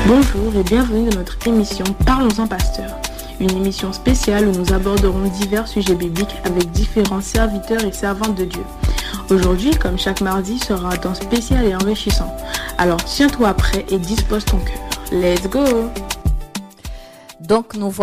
Bonjour et bienvenue dans notre émission Parlons-en Pasteur, une émission spéciale où nous aborderons divers sujets bibliques avec différents serviteurs et servantes de Dieu. Aujourd'hui, comme chaque mardi, sera un temps spécial et enrichissant. Alors tiens-toi prêt et dispose ton cœur. Let's go! Donc nous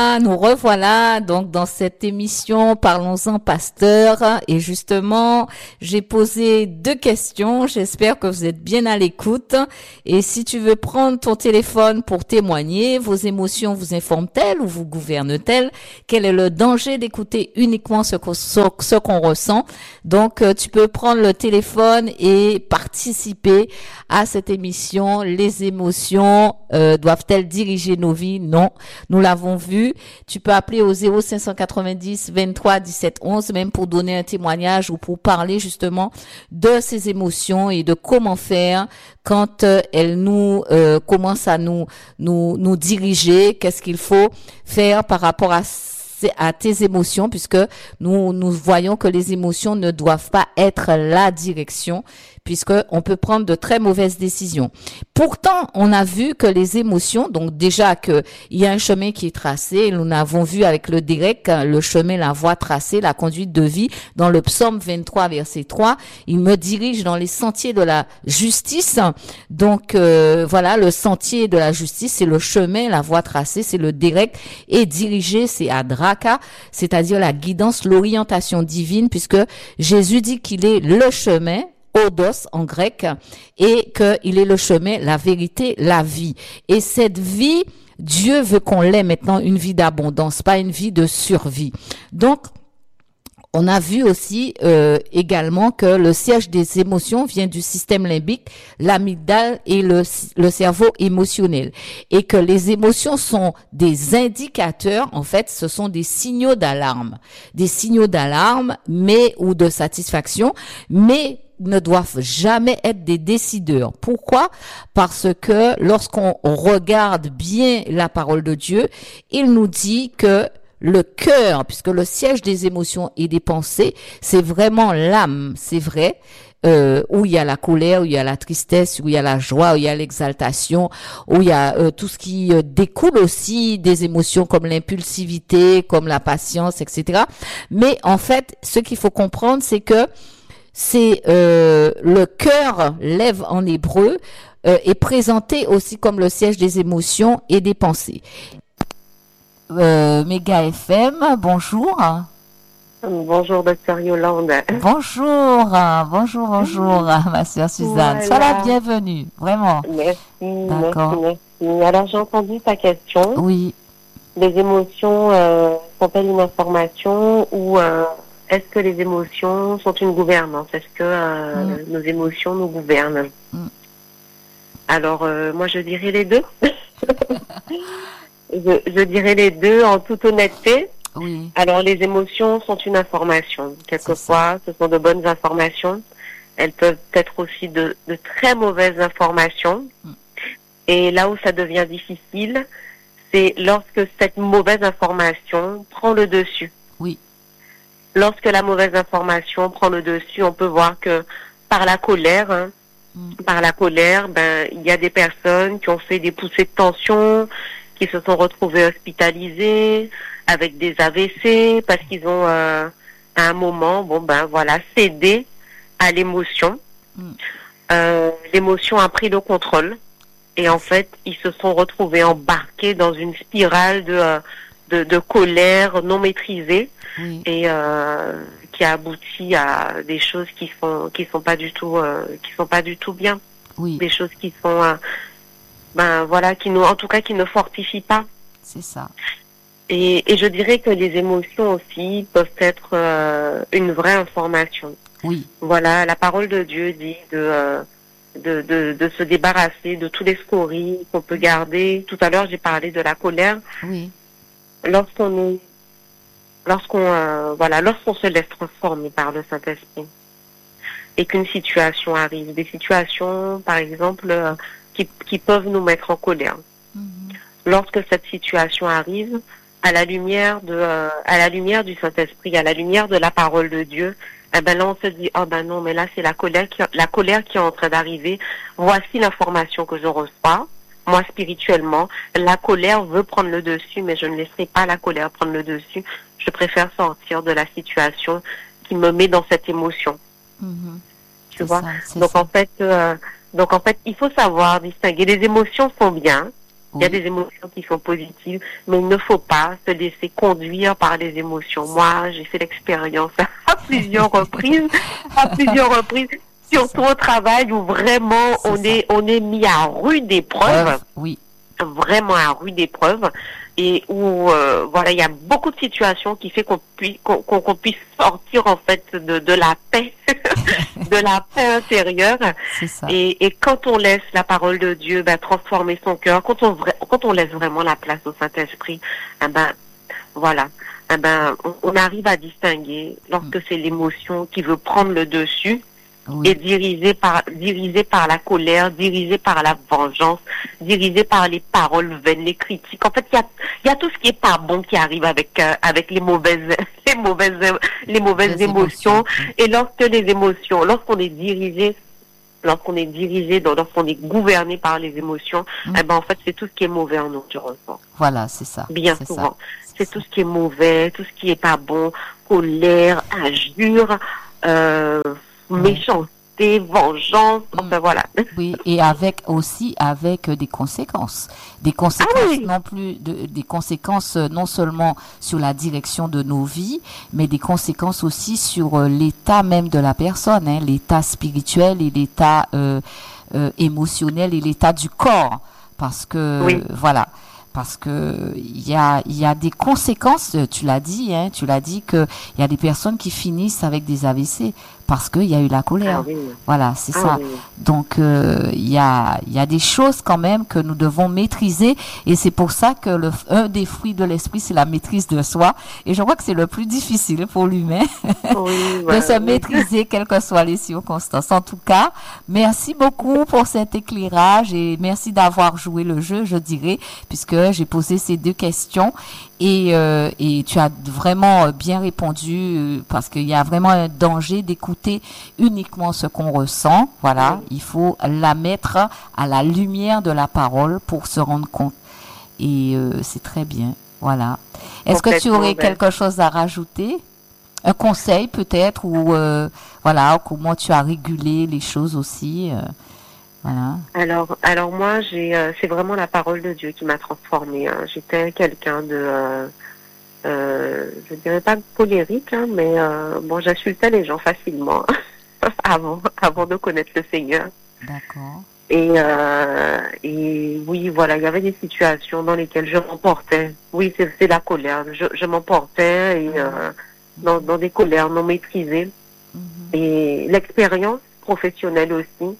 revoilà donc dans cette émission Parlons-en Pasteur, et justement j'ai posé 2 questions. J'espère que vous êtes bien à l'écoute, et si tu veux prendre ton téléphone pour témoigner, vos émotions vous informent-elles ou vous gouvernent-elles? Quel est le danger d'écouter uniquement ce qu'on ressent? Donc tu peux prendre le téléphone et participer à cette émission. Les émotions doivent-elles diriger nos vies? Non. Nous l'avons vu. Tu peux appeler au 0590 23 17 11 même pour donner un témoignage ou pour parler justement de ces émotions et de comment faire quand elles nous commencent à nous diriger. Qu'est-ce qu'il faut faire par rapport à tes émotions, puisque nous voyons que les émotions ne doivent pas être la direction, puisque on peut prendre de très mauvaises décisions. Pourtant, on a vu que les émotions, donc déjà que il y a un chemin qui est tracé, nous l'avons vu avec le direct, le chemin, la voie tracée, la conduite de vie, dans le psaume 23 verset 3, il me dirige dans les sentiers de la justice. Donc voilà, le sentier de la justice, c'est le chemin, la voie tracée, c'est le direct, et diriger, c'est adraka, c'est-à-dire la guidance, l'orientation divine, puisque Jésus dit qu'il est le chemin, odos en grec, et qu'il est le chemin, la vérité, la vie. Et cette vie, Dieu veut qu'on l'ait maintenant, une vie d'abondance, pas une vie de survie. Donc, on a vu aussi également que le siège des émotions vient du système limbique, l'amygdale et le cerveau émotionnel. Et que les émotions sont des indicateurs, en fait, ce sont des signaux d'alarme. Des signaux d'alarme, ou de satisfaction, mais ne doivent jamais être des décideurs. Pourquoi? Parce que lorsqu'on regarde bien la parole de Dieu, il nous dit que le cœur, puisque le siège des émotions et des pensées, c'est vraiment l'âme, c'est vrai, où il y a la colère, où il y a la tristesse, où il y a la joie, où il y a l'exaltation, où il y a tout ce qui découle aussi des émotions comme l'impulsivité, comme la patience, etc. Mais en fait, ce qu'il faut comprendre, c'est que c'est le cœur, lève en hébreu, est présenté aussi comme le siège des émotions et des pensées. Méga FM, bonjour. Bonjour, docteur Yolande. Bonjour, ma sœur Suzanne. Sois la bienvenue, vraiment. Merci, d'accord. Merci. Alors, j'ai entendu ta question. Oui. Les émotions sont-elles une information ou est-ce que les émotions sont une gouvernance? Est-ce que nos émotions nous gouvernent? Alors, moi, je dirais les deux. Je dirais les deux en toute honnêteté. Oui. Alors, les émotions sont une information. Quelquefois, ce sont de bonnes informations. Elles peuvent être aussi de très mauvaises informations. Et là où ça devient difficile, c'est lorsque cette mauvaise information prend le dessus. Oui. Lorsque la mauvaise information prend le dessus, on peut voir que par la colère, il y a des personnes qui ont fait des poussées de tension, qui se sont retrouvées hospitalisées avec des AVC parce qu'ils ont à un moment, cédé à l'émotion. L'émotion a pris le contrôle et en fait, ils se sont retrouvés embarqués dans une spirale de colère non maîtrisée et qui a abouti à des choses qui sont pas du tout bien. Oui. Des choses qui sont qui ne fortifient pas. C'est ça. Et je dirais que les émotions aussi peuvent être une vraie information. Oui. Voilà, la parole de Dieu dit de se débarrasser de tous les scories qu'on peut garder. Tout à l'heure, j'ai parlé de la colère. Oui. Lorsqu'on se laisse transformer par le Saint-Esprit et qu'une situation arrive, des situations, par exemple, qui peuvent nous mettre en colère. Lorsque cette situation arrive, à la lumière du Saint-Esprit, à la lumière de la parole de Dieu, là on se dit non, mais là c'est la colère qui est en train d'arriver. Voici l'information que je reçois. moi spirituellement, la colère veut prendre le dessus, mais je ne laisserai pas la colère prendre le dessus. Je préfère sortir de la situation qui me met dans cette émotion. Tu vois? Donc en fait, il faut savoir distinguer. Les émotions sont bien. Il y a des émotions qui sont positives, mais il ne faut pas se laisser conduire par les émotions. Moi, j'ai fait l'expérience à plusieurs reprises, surtout au travail où vraiment on est mis à rude épreuve. Oui. Vraiment à rude épreuve, et où voilà, il y a beaucoup de situations qui fait qu'on puisse sortir en fait de la paix de la paix intérieure. C'est ça. Et quand on laisse la parole de Dieu transformer son cœur, quand on laisse vraiment la place au Saint-Esprit, voilà, on arrive à distinguer lorsque c'est l'émotion qui veut prendre le dessus. Oui. Et dirigé par la colère, dirigé par la vengeance, dirigé par les paroles vaines, les critiques. En fait, il y a tout ce qui est pas bon qui arrive avec les mauvaises émotions. Et lorsqu'on est dirigé, lorsqu'on est gouverné par les émotions, en fait, c'est tout ce qui est mauvais en nous que tu ressens. Voilà, c'est ça. Bien souvent. C'est tout ce qui est mauvais, tout ce qui est pas bon, colère, injure, méchanceté, vengeance, enfin voilà. Oui, et avec des conséquences. Des conséquences non seulement sur la direction de nos vies, mais des conséquences aussi sur l'état même de la personne, hein, l'état spirituel et l'état émotionnel et l'état du corps. Parce que, voilà. Parce que il y a des conséquences, tu l'as dit que il y a des personnes qui finissent avec des AVC parce qu'il y a eu la colère. Voilà, c'est ça. Oui. Donc il y a des choses quand même que nous devons maîtriser, et c'est pour ça que un des fruits de l'esprit, c'est la maîtrise de soi, et je crois que c'est le plus difficile pour l'humain de se maîtriser quelles que soient les circonstances. En tout cas, merci beaucoup pour cet éclairage et merci d'avoir joué le jeu, je dirais, puisque j'ai posé ces 2 questions et tu as vraiment bien répondu, parce qu'il y a vraiment un danger d'écouter uniquement ce qu'on ressent. Voilà, il faut la mettre à la lumière de la parole pour se rendre compte. Et c'est très bien. Voilà. Est-ce que tu aurais quelque chose à rajouter? Un conseil peut-être, ou voilà, comment tu as régulé les choses aussi? Voilà. Alors moi, c'est vraiment la parole de Dieu qui m'a transformée. Hein. J'étais quelqu'un de, je dirais pas colérique, hein, mais bon, j'insultais les gens facilement avant de connaître le Seigneur. D'accord. Et oui, voilà, il y avait des situations dans lesquelles je m'emportais. Oui, c'est la colère. Je m'emportais et dans des colères non maîtrisées. Et l'expérience professionnelle aussi.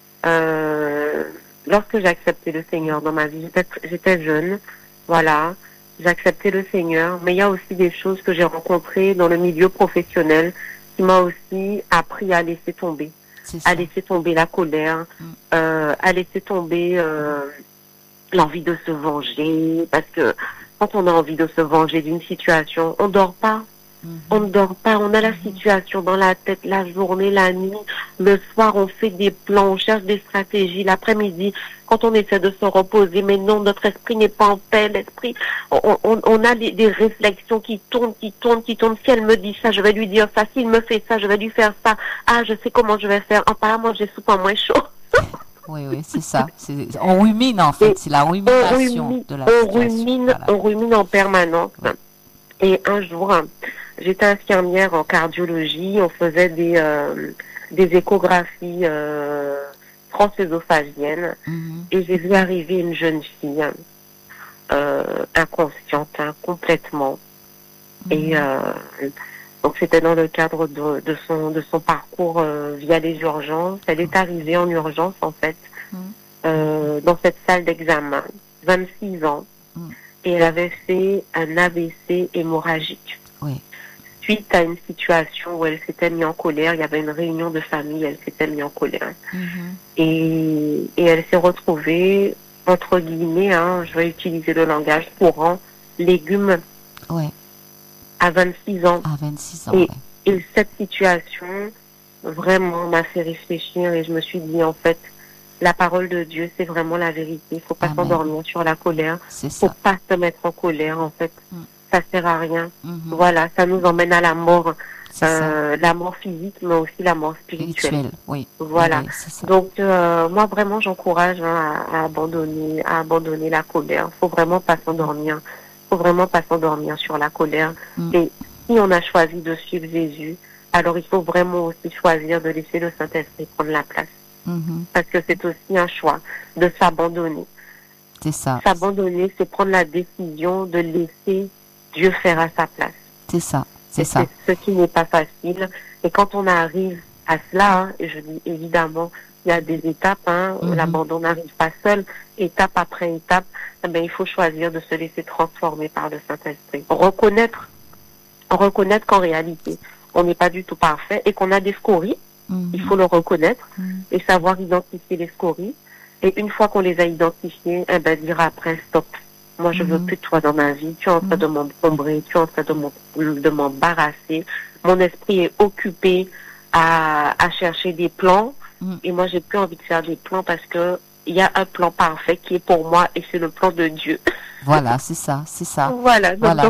Lorsque j'ai accepté le Seigneur dans ma vie, j'étais jeune, voilà, j'ai accepté le Seigneur, mais il y a aussi des choses que j'ai rencontrées dans le milieu professionnel qui m'a aussi appris à laisser tomber, la colère, à laisser tomber l'envie de se venger, parce que quand on a envie de se venger d'une situation, on dort pas. On ne dort pas, on a la situation dans la tête la journée, la nuit. Le soir, on fait des plans, on cherche des stratégies. L'après-midi, quand on essaie de se reposer, mais non, notre esprit n'est pas en paix. L'esprit, on a des réflexions qui tournent. Si elle me dit ça, je vais lui dire ça. S'il me fait ça, je vais lui faire ça. Ah, je sais comment je vais faire. Apparemment, j'ai soupe en moins chaud. Oui, c'est ça. On rumine, en fait. C'est la rumination de la situation. On rumine en permanence. Ouais. Et un jour, j'étais infirmière en cardiologie, on faisait des échographies transœsophagiennes, et j'ai vu arriver une jeune fille inconsciente, complètement. Et donc c'était dans le cadre de son parcours via les urgences. Elle est arrivée en urgence en fait dans cette salle d'examen, 26 ans. Et elle avait fait un AVC hémorragique. Oui. Suite à une situation où elle s'était mise en colère, il y avait une réunion de famille, elle s'était mise en colère. Et elle s'est retrouvée, entre guillemets, je vais utiliser le langage courant, légumes, à 26 ans. À 26 ans, et cette situation, vraiment, m'a fait réfléchir, et je me suis dit, en fait, La parole de Dieu, c'est vraiment la vérité. Il faut pas Amen. s'endormir sur la colère. C'est Faut ça. pas se mettre en colère, en fait. Ça sert à rien. Mhm. Voilà, ça nous emmène à la mort. C'est ça. La mort physique, mais aussi la mort spirituelle. Rituel, oui. Voilà. Oui, c'est ça. Donc, moi, vraiment, j'encourage à abandonner la colère. Faut vraiment pas s'endormir. Faut vraiment pas s'endormir sur la colère. Et si on a choisi de suivre Jésus, alors il faut vraiment aussi choisir de laisser le Saint-Esprit prendre la place. Parce que c'est aussi un choix de s'abandonner. C'est ça. S'abandonner, c'est prendre la décision de laisser Dieu faire à sa place. C'est ça. C'est ça. C'est ce qui n'est pas facile. Et quand on arrive à cela, hein, et je dis évidemment, il y a des étapes, hein, l'abandon n'arrive pas seul, étape après étape, eh bien, il faut choisir de se laisser transformer par le Saint-Esprit. Reconnaître qu'en réalité, on n'est pas du tout parfait et qu'on a des scories. Il faut le reconnaître et savoir identifier les scories. Et une fois qu'on les a identifiées, eh ben, dire après, stop. Moi, je veux plus de toi dans ma vie. Tu es en train de m'encombrer, tu es en train de m'embarrasser. Mon esprit est occupé à chercher des plans. Et moi, j'ai plus envie de faire des plans parce que il y a un plan parfait qui est pour moi et c'est le plan de Dieu. Voilà, c'est ça, c'est ça. Voilà. Donc, Voilà,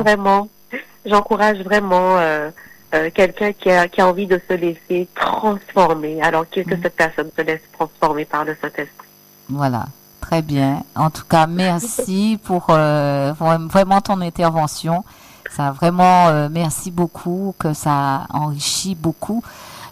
j'encourage vraiment quelqu'un qui a envie de se laisser transformer. Alors que cette personne se laisse transformer par le Saint-Esprit. Voilà. Très bien. En tout cas, merci pour vraiment ton intervention. Ça vraiment merci beaucoup, que ça enrichit beaucoup.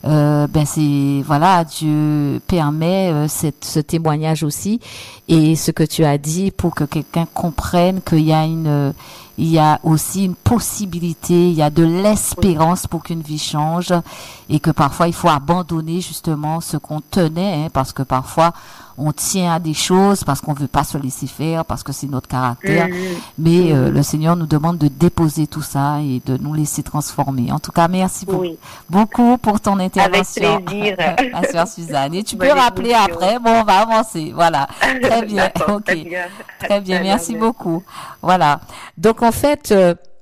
C'est voilà, Dieu permet ce témoignage aussi et ce que tu as dit pour que quelqu'un comprenne qu'il y a il y a aussi une possibilité, il y a de l'espérance pour qu'une vie change et que parfois il faut abandonner justement ce qu'on tenait, hein, parce que parfois on tient à des choses parce qu'on veut pas se laisser faire, parce que c'est notre caractère. Mais le Seigneur nous demande de déposer tout ça et de nous laisser transformer. En tout cas, merci beaucoup pour ton intervention. Avec plaisir. Ma sœur Suzanne. Et tu peux rappeler après. Bon, on va avancer. Voilà. Très bien. Ok. Très bien. Merci beaucoup. Voilà. Donc, en fait,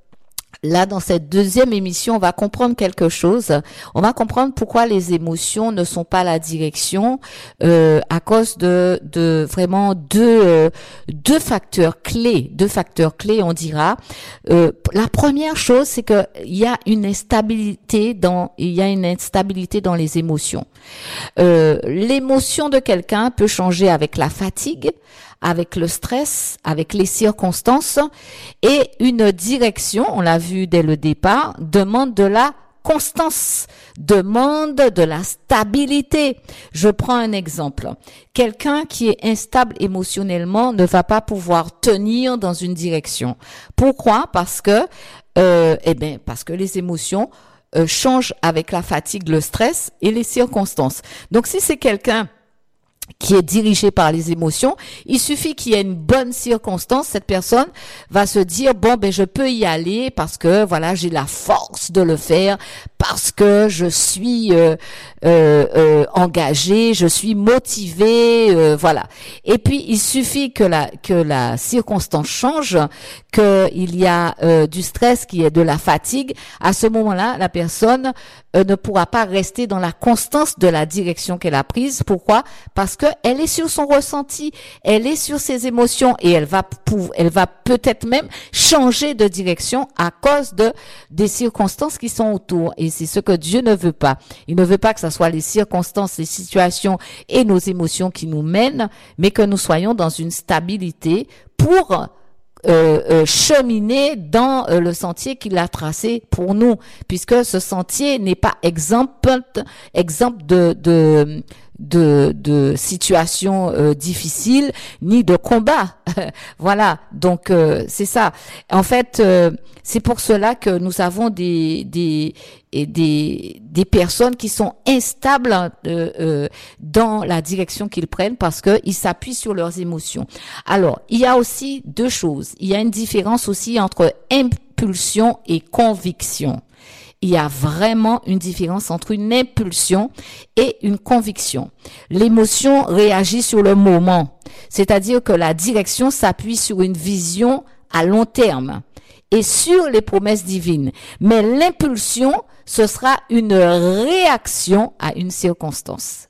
là, dans cette deuxième émission, on va comprendre quelque chose. On va comprendre pourquoi les émotions ne sont pas la direction, à cause de vraiment deux facteurs clés. Deux facteurs clés, on dira. La première chose, c'est que il y a une instabilité dans les émotions. L'émotion de quelqu'un peut changer avec la fatigue, avec le stress, avec les circonstances, et une direction, on l'a vu dès le départ, demande de la constance, demande de la stabilité. Je prends un exemple. Quelqu'un qui est instable émotionnellement ne va pas pouvoir tenir dans une direction. Pourquoi? Parce que les émotions changent avec la fatigue, le stress et les circonstances. Donc si c'est quelqu'un qui est dirigé par les émotions, il suffit qu'il y ait une bonne circonstance, cette personne va se dire je peux y aller parce que voilà, j'ai la force de le faire, parce que je suis engagé, je suis motivé, voilà. Et puis il suffit que la circonstance change, qu'il y a du stress, qu'il y ait de la fatigue. À ce moment-là, la personne ne pourra pas rester dans la constance de la direction qu'elle a prise. Pourquoi? Parce que elle est sur son ressenti, elle est sur ses émotions et elle va peut-être même changer de direction à cause des circonstances qui sont autour. Et c'est ce que Dieu ne veut pas. Il ne veut pas que ce soit les circonstances, les situations et nos émotions qui nous mènent, mais que nous soyons dans une stabilité pour cheminer dans le sentier qu'il a tracé pour nous, puisque ce sentier n'est pas exemple de situations difficiles ni de combats. Voilà, donc c'est ça. En fait, c'est pour cela que nous avons des personnes qui sont instables dans la direction qu'ils prennent parce que ils s'appuient sur leurs émotions. Alors, il y a aussi deux choses. Il y a une différence aussi entre impulsion et conviction. Il y a vraiment une différence entre une impulsion et une conviction. L'émotion réagit sur le moment, c'est-à-dire que la direction s'appuie sur une vision à long terme et sur les promesses divines. Mais l'impulsion, ce sera une réaction à une circonstance.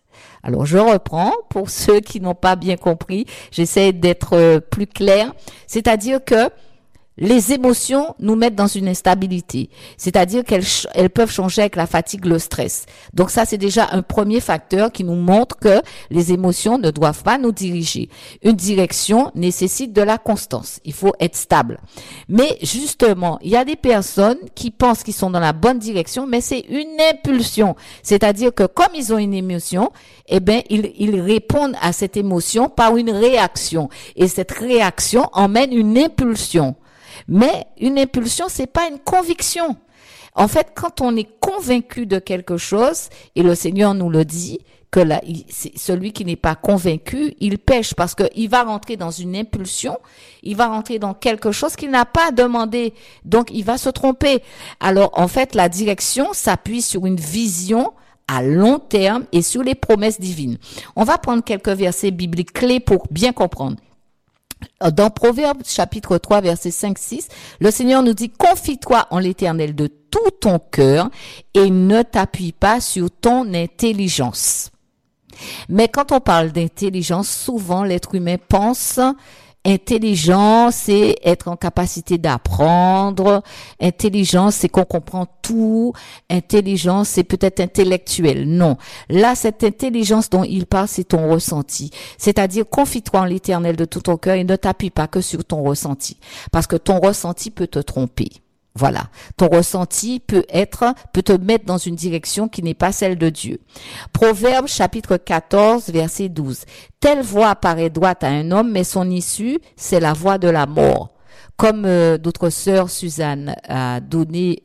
Alors, je reprends pour ceux qui n'ont pas bien compris. J'essaie d'être plus clair. C'est-à-dire que les émotions nous mettent dans une instabilité, c'est-à-dire qu'elles peuvent changer avec la fatigue, le stress. Donc ça, c'est déjà un premier facteur qui nous montre que les émotions ne doivent pas nous diriger. Une direction nécessite de la constance. Il faut être stable. Mais justement, il y a des personnes qui pensent qu'ils sont dans la bonne direction, mais c'est une impulsion. C'est-à-dire que comme ils ont une émotion, eh ben, ils répondent à cette émotion par une réaction. Et cette réaction emmène une impulsion. Mais une impulsion, c'est pas une conviction. En fait, quand on est convaincu de quelque chose, et le Seigneur nous le dit, que celui qui n'est pas convaincu, il pêche parce qu'il va rentrer dans une impulsion, il va rentrer dans quelque chose qu'il n'a pas demandé, donc il va se tromper. Alors, en fait, la direction s'appuie sur une vision à long terme et sur les promesses divines. On va prendre quelques versets bibliques clés pour bien comprendre. Dans Proverbes chapitre 3 versets 5-6, le Seigneur nous dit: confie-toi en l'Éternel de tout ton cœur et ne t'appuie pas sur ton intelligence. Mais quand on parle d'intelligence, souvent l'être humain pense intelligence, c'est être en capacité d'apprendre. Intelligence, c'est qu'on comprend tout. Intelligence, c'est peut-être intellectuel. Non. Là, cette intelligence dont il parle, c'est ton ressenti. C'est-à-dire, confie-toi en l'Éternel de tout ton cœur et ne t'appuie pas que sur ton ressenti. Parce que ton ressenti peut te tromper. Voilà. Ton ressenti peut te mettre dans une direction qui n'est pas celle de Dieu. Proverbe chapitre 14 verset 12. Telle voie paraît droite à un homme, mais son issue, c'est la voie de la mort. Comme notre sœur Suzanne a donné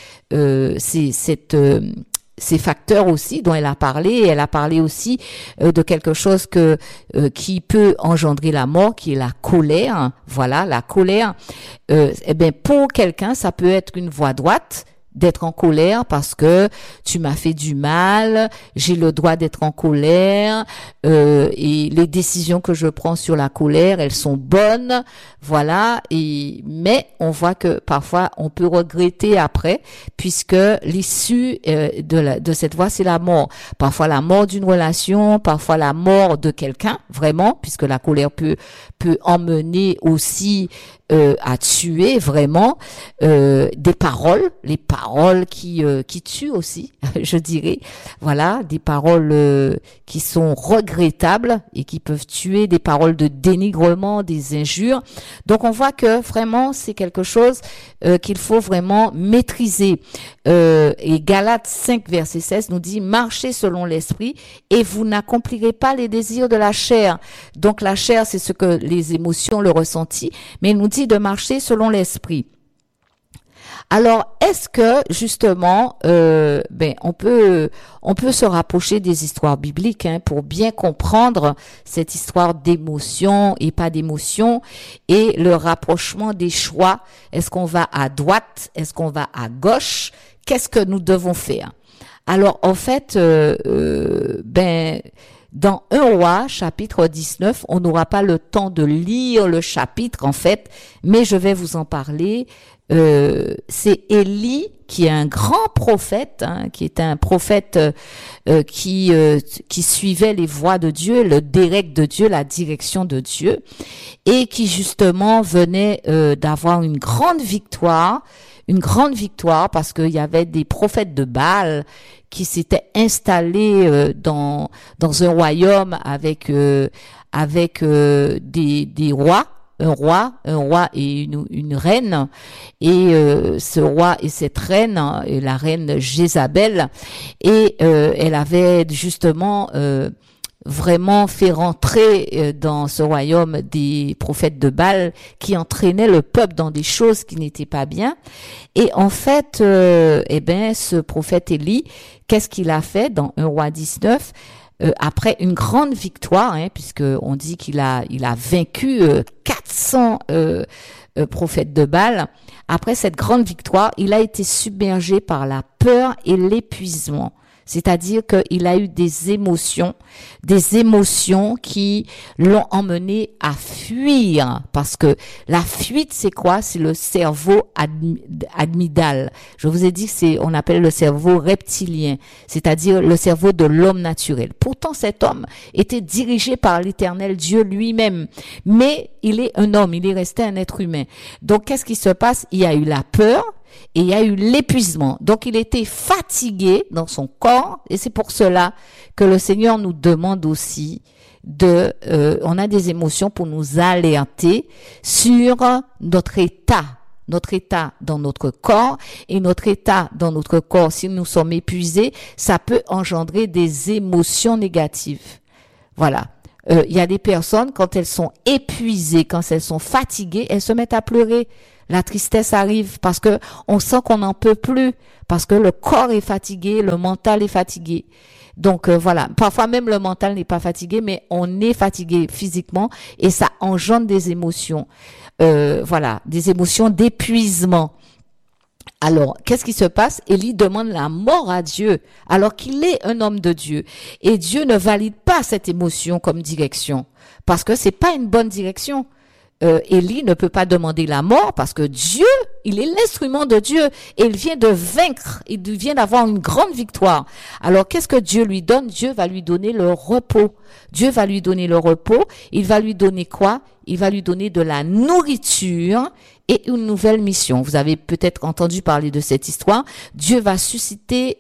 ces facteurs aussi dont elle a parlé aussi de quelque chose qui peut engendrer la mort, qui est la colère. Voilà, la colère. Eh bien, pour quelqu'un, ça peut être une voie droite, d'être en colère parce que tu m'as fait du mal, j'ai le droit d'être en colère, et les décisions que je prends sur la colère, elles sont bonnes, voilà. Mais on voit que parfois on peut regretter après, puisque l'issue de cette voie, c'est la mort. Parfois la mort d'une relation, parfois la mort de quelqu'un, vraiment, puisque la colère peut emmener aussi à tuer vraiment, des paroles, les paroles qui tuent aussi, je dirais. Voilà, des paroles qui sont regrettables et qui peuvent tuer, des paroles de dénigrement, des injures. Donc on voit que vraiment c'est quelque chose qu'il faut vraiment maîtriser. Et Galates 5 verset 16 nous dit: marchez selon l'esprit et vous n'accomplirez pas les désirs de la chair. Donc la chair, c'est ce que les émotions, le ressenti, mais il nous dit de marcher selon l'esprit. Alors, est-ce que justement, on peut se rapprocher des histoires bibliques pour bien comprendre cette histoire d'émotion et pas d'émotion, et le rapprochement des choix. Est-ce qu'on va à droite? Est-ce qu'on va à gauche? Qu'est-ce que nous devons faire? Alors, en fait, dans 1 Roi, chapitre 19, on n'aura pas le temps de lire le chapitre, en fait, mais je vais vous en parler. C'est Élie, qui est un grand prophète, qui est un prophète qui suivait les voies de Dieu, le direct de Dieu, la direction de Dieu, et qui justement venait d'avoir une grande victoire parce qu'il y avait des prophètes de Baal qui s'étaient installés dans un royaume avec des rois. Un roi et une reine, et ce roi et cette reine, la reine Jézabel, et elle avait justement vraiment fait rentrer dans ce royaume des prophètes de Baal qui entraînaient le peuple dans des choses qui n'étaient pas bien. Et en fait, ce prophète Élie, qu'est-ce qu'il a fait dans 1 Roi 19? Après une grande victoire, puisque on dit qu'il a vaincu 400 prophètes de Baal. Après cette grande victoire, il a été submergé par la peur et l'épuisement. C'est-à-dire qu'il a eu des émotions qui l'ont emmené à fuir. Parce que la fuite, c'est quoi? C'est le cerveau amygdale. Je vous ai dit que on appelle le cerveau reptilien, c'est-à-dire le cerveau de l'homme naturel. Pourtant, cet homme était dirigé par l'Éternel Dieu lui-même. Mais il est un homme, il est resté un être humain. Donc, qu'est-ce qui se passe? Il y a eu la peur, et il y a eu l'épuisement. Donc, il était fatigué dans son corps. Et c'est pour cela que le Seigneur nous demande aussi on a des émotions pour nous alerter sur notre état dans notre corps. Et notre état dans notre corps, si nous sommes épuisés, ça peut engendrer des émotions négatives. Voilà. Il y a des personnes, quand elles sont épuisées, quand elles sont fatiguées, elles se mettent à pleurer. La tristesse arrive parce que on sent qu'on n'en peut plus, parce que le corps est fatigué, le mental est fatigué. Donc voilà, parfois même le mental n'est pas fatigué, mais on est fatigué physiquement et ça engendre des émotions. Voilà, des émotions d'épuisement. Alors, qu'est-ce qui se passe? Élie demande la mort à Dieu, alors qu'il est un homme de Dieu. Et Dieu ne valide pas cette émotion comme direction, parce que c'est pas une bonne direction. Élie ne peut pas demander la mort parce que Dieu, il est l'instrument de Dieu et il vient de vaincre, il vient d'avoir une grande victoire. Alors qu'est-ce que Dieu lui donne? Dieu va lui donner le repos. Dieu va lui donner le repos. Il va lui donner quoi? Il va lui donner de la nourriture et une nouvelle mission. Vous avez peut-être entendu parler de cette histoire. Dieu va susciter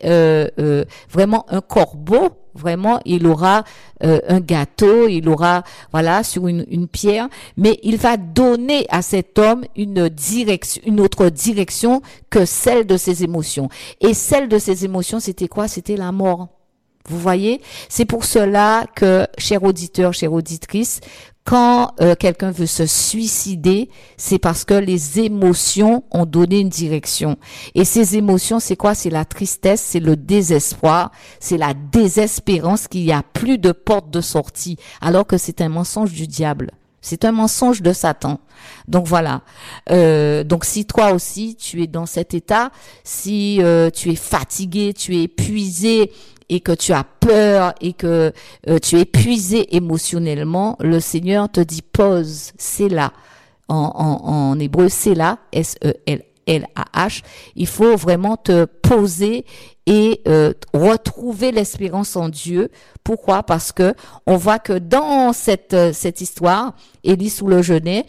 vraiment un corbeau. Vraiment, il aura un gâteau, il aura, voilà, sur une pierre, mais il va donner à cet homme une autre direction que celle de ses émotions. Et celle de ses émotions, c'était quoi? C'était la mort. Vous voyez? C'est pour cela que, chers auditeurs, chères auditrices, quand quelqu'un veut se suicider, c'est parce que les émotions ont donné une direction. Et ces émotions, c'est quoi? C'est la tristesse, c'est le désespoir, c'est la désespérance qu'il n'y a plus de porte de sortie, alors que c'est un mensonge du diable. C'est un mensonge de Satan. Donc voilà. Donc si toi aussi, tu es dans cet état, si tu es fatigué, tu es épuisé, et que tu as peur et que tu es épuisé émotionnellement, le Seigneur te dit pause, c'est là. En hébreu, c'est là, S-E-L-L-A-H. Il faut vraiment te poser et retrouver l'espérance en Dieu. Pourquoi? Parce que on voit que dans cette histoire, Élie sous le genêt,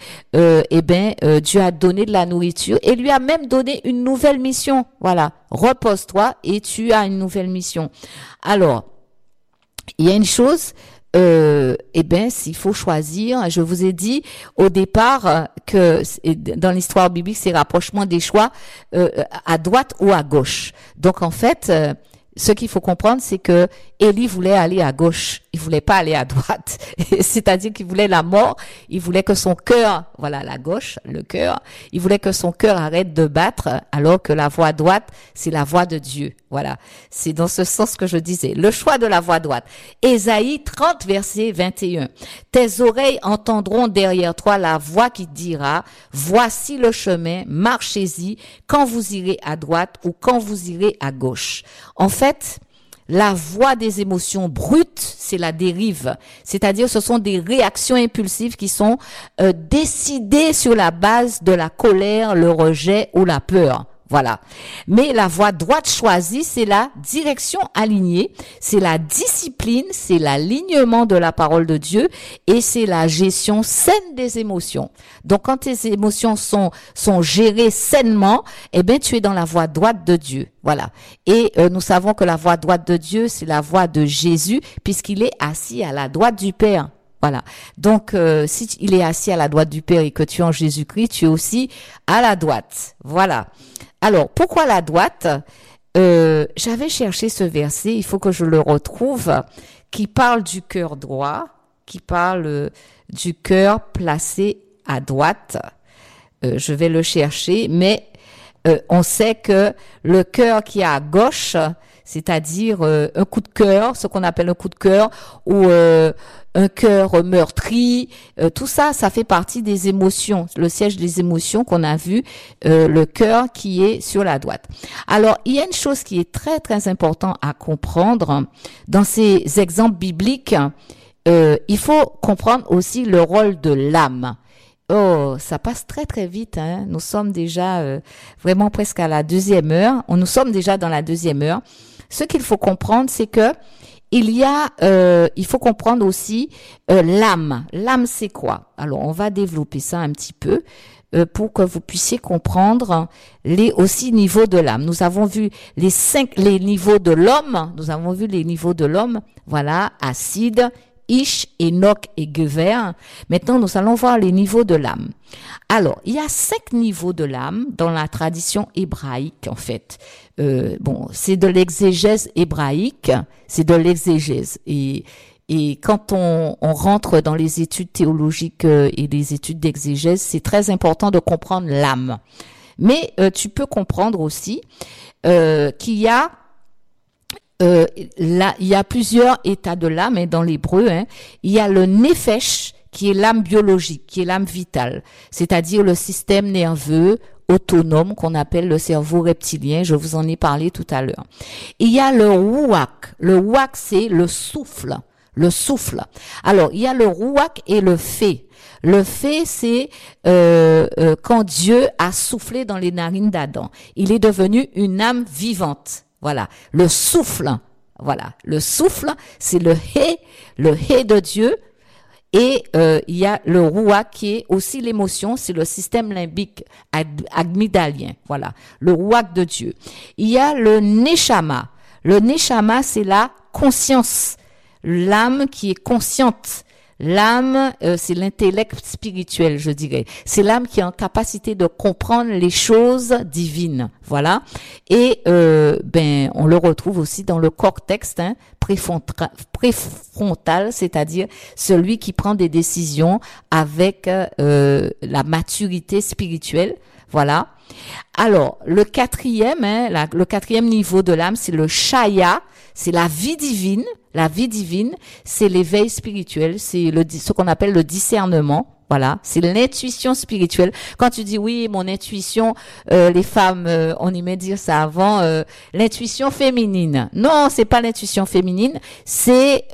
Dieu a donné de la nourriture et lui a même donné une nouvelle mission. Voilà, repose-toi et tu as une nouvelle mission. Alors, il y a une chose, s'il faut choisir, je vous ai dit au départ que dans l'histoire biblique, c'est rapprochement des choix à droite ou à gauche. Donc en fait, ce qu'il faut comprendre, c'est que Élie voulait aller à gauche, il voulait pas aller à droite. C'est-à-dire qu'il voulait la mort, il voulait que son cœur, voilà la gauche, le cœur, il voulait que son cœur arrête de battre, alors que la voie droite, c'est la voie de Dieu. Voilà, c'est dans ce sens que je disais. Le choix de la voie droite. Ésaïe 30, verset 21. Tes oreilles entendront derrière toi la voix qui dira, voici le chemin, marchez-y quand vous irez à droite ou quand vous irez à gauche. En fait, la voie des émotions brutes, c'est la dérive. C'est-à-dire, ce sont des réactions impulsives qui sont décidées sur la base de la colère, le rejet ou la peur. Voilà. Mais la voie droite choisie, c'est la direction alignée, c'est la discipline, c'est l'alignement de la parole de Dieu et c'est la gestion saine des émotions. Donc, quand tes émotions sont gérées sainement, tu es dans la voie droite de Dieu. Voilà. Et nous savons que la voie droite de Dieu, c'est la voie de Jésus puisqu'il est assis à la droite du Père. Voilà. Donc, si il est assis à la droite du Père et que tu es en Jésus-Christ, tu es aussi à la droite. Voilà. Alors, pourquoi la droite? J'avais cherché ce verset, il faut que je le retrouve, qui parle du cœur droit, qui parle du cœur placé à droite. Je vais le chercher, mais on sait que le cœur qui est à gauche, c'est-à-dire un coup de cœur, ce qu'on appelle un coup de cœur, ou un cœur meurtri, tout ça, ça fait partie des émotions, le siège des émotions qu'on a vu, le cœur qui est sur la droite. Alors, il y a une chose qui est très très important à comprendre dans ces exemples bibliques. Il faut comprendre aussi le rôle de l'âme. Oh, ça passe très très vite, hein. Nous sommes déjà vraiment presque à la 2e heure. Nous sommes déjà dans la 2e heure. Ce qu'il faut comprendre, c'est que il faut comprendre aussi l'âme. L'âme, c'est quoi? Alors, on va développer ça un petit peu pour que vous puissiez comprendre les aussi niveaux de l'âme. Nous avons vu les niveaux de l'homme. Nous avons vu les niveaux de l'homme. Voilà, acide, Ish, Enoch et Gever. Maintenant, nous allons voir les niveaux de l'âme. Alors, il y a 5 niveaux de l'âme dans la tradition hébraïque, en fait. C'est de l'exégèse hébraïque, c'est de l'exégèse. Et quand on rentre dans les études théologiques et les études d'exégèse, c'est très important de comprendre l'âme. Mais tu peux comprendre aussi qu'il y a il y a plusieurs états de l'âme, hein, dans l'hébreu, hein. Il y a le nefesh, qui est l'âme biologique, qui est l'âme vitale, c'est-à-dire le système nerveux autonome qu'on appelle le cerveau reptilien. Je vous en ai parlé tout à l'heure. Il y a le ruach. Le ruach, c'est le souffle. Le souffle. Alors, il y a le ruach et le fé. Le fé, c'est quand Dieu a soufflé dans les narines d'Adam. Il est devenu une âme vivante. Voilà, le souffle. Voilà, le souffle, c'est le hé de Dieu. Et il y a le ruach qui est aussi l'émotion, c'est le système limbique amygdalien. Voilà, le ruach de Dieu. Il y a le neshama. Le neshama, c'est la conscience, l'âme qui est consciente. L'âme, c'est l'intellect spirituel, je dirais. C'est l'âme qui est en capacité de comprendre les choses divines, voilà. Et on le retrouve aussi dans le cortex, hein, préfrontal, c'est-à-dire celui qui prend des décisions avec la maturité spirituelle, voilà. Alors, le quatrième niveau de l'âme, c'est le shaya, c'est la vie divine. La vie divine, c'est l'éveil spirituel, c'est ce qu'on appelle le discernement. Voilà, c'est l'intuition spirituelle. Quand tu dis oui, mon intuition, les femmes, on aimait dire ça avant, l'intuition féminine. Non, c'est pas l'intuition féminine, c'est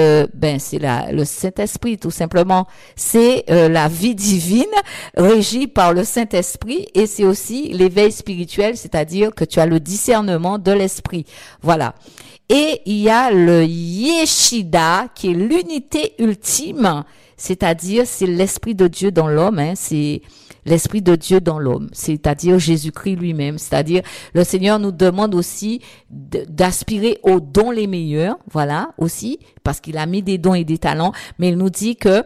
le Saint-Esprit tout simplement. C'est la vie divine régie par le Saint-Esprit et c'est aussi l'éveil spirituel, c'est-à-dire que tu as le discernement de l'esprit. Voilà. Et il y a le Yeshida, qui est l'unité ultime, c'est-à-dire c'est l'Esprit de Dieu dans l'homme, hein, c'est l'Esprit de Dieu dans l'homme, c'est-à-dire Jésus-Christ lui-même, c'est-à-dire le Seigneur nous demande aussi d'aspirer aux dons les meilleurs, voilà, aussi, parce qu'il a mis des dons et des talents, mais il nous dit que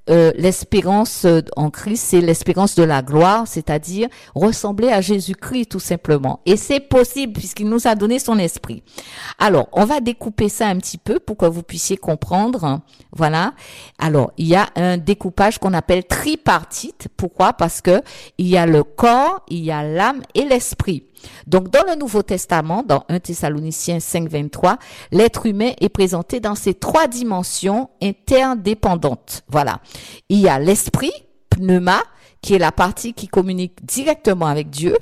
l'espérance en Christ, c'est l'espérance de la gloire, c'est-à-dire ressembler à Jésus-Christ tout simplement. Et c'est possible puisqu'il nous a donné son esprit. Alors, on va découper ça un petit peu pour que vous puissiez comprendre. Voilà. Alors, il y a un découpage qu'on appelle tripartite. Pourquoi? Parce que il y a le corps, il y a l'âme et l'esprit. Donc, dans le Nouveau Testament, dans 1 Thessaloniciens 5:23, l'être humain est présenté dans ces 3 dimensions interdépendantes. Voilà. Il y a l'esprit, pneuma, qui est la partie qui communique directement avec Dieu.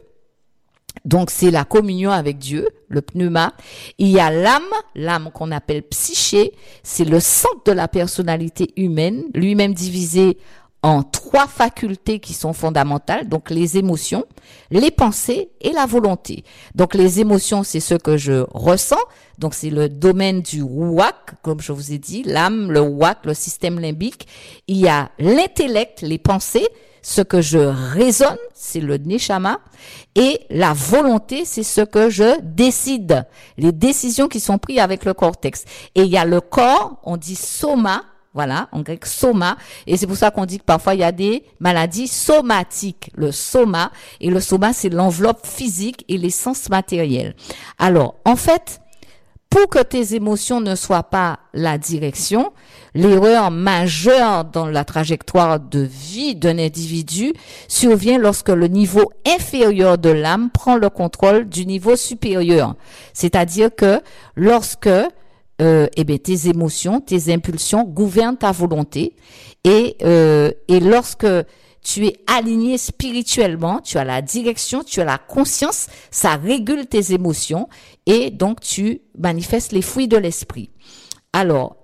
Donc, c'est la communion avec Dieu, le pneuma. Il y a l'âme qu'on appelle psyché, c'est le centre de la personnalité humaine, lui-même divisé en 3 facultés qui sont fondamentales, donc les émotions, les pensées et la volonté. Donc les émotions, c'est ce que je ressens, donc c'est le domaine du ruach, comme je vous ai dit, l'âme, le ruach, le système limbique. Il y a l'intellect, les pensées, ce que je raisonne, c'est le neshama, et la volonté, c'est ce que je décide, les décisions qui sont prises avec le cortex. Et il y a le corps, on dit soma. Voilà, en grec soma, et c'est pour ça qu'on dit que parfois il y a des maladies somatiques, le soma, et le soma c'est l'enveloppe physique et les sens matériels. Alors, en fait, pour que tes émotions ne soient pas la direction, l'erreur majeure dans la trajectoire de vie d'un individu survient lorsque le niveau inférieur de l'âme prend le contrôle du niveau supérieur. C'est-à-dire que lorsque tes émotions, tes impulsions gouvernent ta volonté et lorsque tu es aligné spirituellement, tu as la direction, tu as la conscience, ça régule tes émotions et donc tu manifestes les fruits de l'esprit. Alors,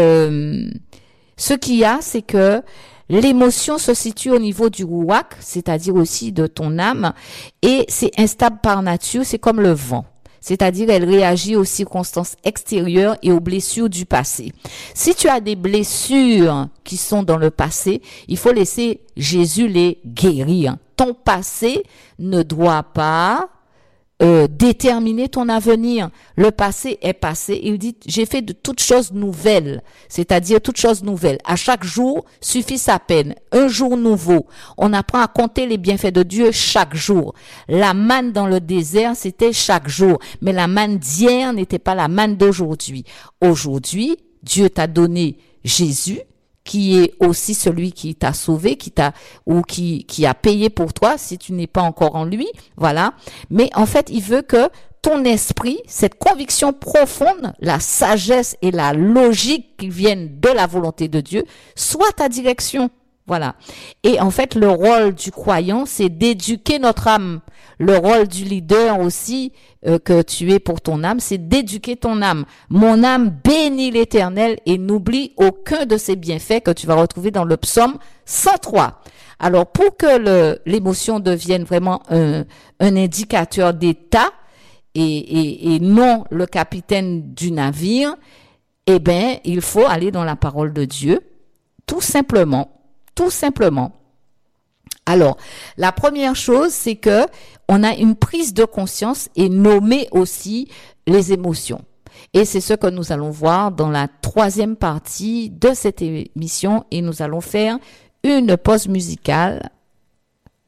ce qu'il y a, c'est que l'émotion se situe au niveau du ruach, c'est-à-dire aussi de ton âme, et c'est instable par nature, c'est comme le vent. C'est-à-dire, elle réagit aux circonstances extérieures et aux blessures du passé. Si tu as des blessures qui sont dans le passé, il faut laisser Jésus les guérir. Ton passé ne doit pas déterminer ton avenir. Le passé est passé. Il dit, j'ai fait de toutes choses nouvelles. C'est-à-dire toutes choses nouvelles. À chaque jour suffit sa peine. Un jour nouveau. On apprend à compter les bienfaits de Dieu chaque jour. La manne dans le désert, c'était chaque jour. Mais la manne d'hier n'était pas la manne d'aujourd'hui. Aujourd'hui, Dieu t'a donné Jésus, qui est aussi celui qui t'a sauvé, qui a payé pour toi si tu n'es pas encore en lui, voilà. Mais en fait, il veut que ton esprit, cette conviction profonde, la sagesse et la logique qui viennent de la volonté de Dieu, soit ta direction. Voilà. Et en fait, le rôle du croyant, c'est d'éduquer notre âme. Le rôle du leader aussi, que tu es pour ton âme, c'est d'éduquer ton âme. Mon âme bénit l'Éternel et n'oublie aucun de ses bienfaits que tu vas retrouver dans le psaume 103. Alors, pour que l'émotion devienne vraiment un indicateur d'état et non le capitaine du navire, eh ben, il faut aller dans la parole de Dieu, tout simplement. Tout simplement. Alors, la première chose, c'est que on a une prise de conscience et nommer aussi les émotions. Et c'est ce que nous allons voir dans la troisième partie de cette émission et nous allons faire une pause musicale